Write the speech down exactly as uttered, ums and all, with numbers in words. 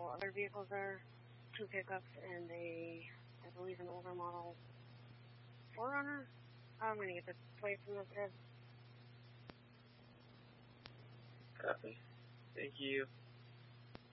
couple other vehicles there, two pickups and a, I believe, an older model four runner. I'm going to get the plate from this head. Copy. Thank you.